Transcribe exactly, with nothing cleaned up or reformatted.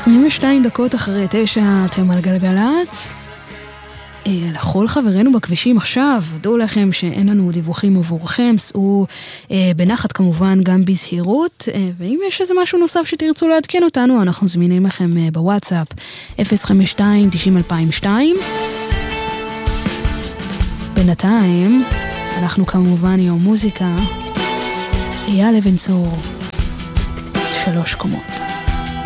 עשרים ושתיים דקות אחרי תשע, אתם על גלגלץ. לכל חברינו בכבישים עכשיו, דעו לכם שאין לנו דיווחים עבורכם, סעו אה, בנחת כמובן גם בזהירות, אה, ואם יש איזה משהו נוסף שתרצו לעדכן אותנו, אנחנו זמינים לכם אה, בוואטסאפ אפס חמש שתיים תשעים אלפיים ושתיים. בינתיים, אנחנו כמובן יום מוזיקה, אייל אבן צור, שלוש קומות.